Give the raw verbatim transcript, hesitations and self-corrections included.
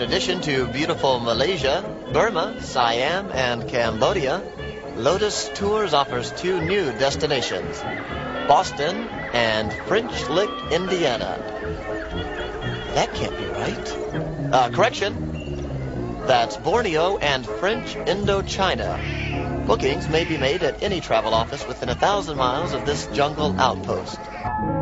addition to beautiful Malaysia, Burma, Siam, and Cambodia, Lotus Tours offers two new destinations, Boston and French Lick, Indiana. That can't be right. Uh, correction. That's Borneo and French Indochina. Bookings may be made at any travel office within a thousand miles of this jungle outpost.